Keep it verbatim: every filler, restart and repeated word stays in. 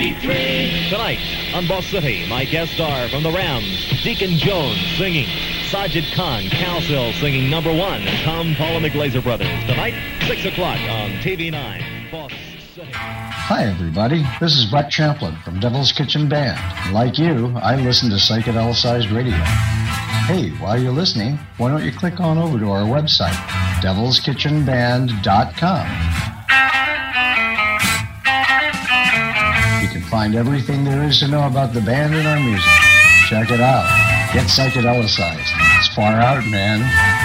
ninety-three. Tonight on Boss City, my guests are from the Rams, Deacon Jones singing, Sajid Khan, Cowsill singing number one, and Tom, Paul, and the Glazer Brothers. Tonight, six o'clock on T V nine, Boss City. Hi, everybody. This is Brett Champlin from Devil's Kitchen Band. Like you, I listen to Psychedelicized Radio. Hey, while you're listening, why don't you click on over to our website, devils kitchen band dot com. You can find everything there is to know about the band and our music. Check it out. Get psychedelicized. It's far out, man.